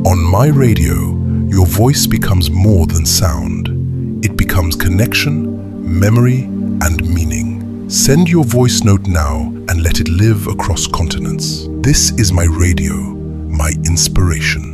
On My Radio, your voice becomes more than sound. It becomes connection, memory, and meaning. Send your voice note now and let it live across continents. This is My Radio, my inspiration.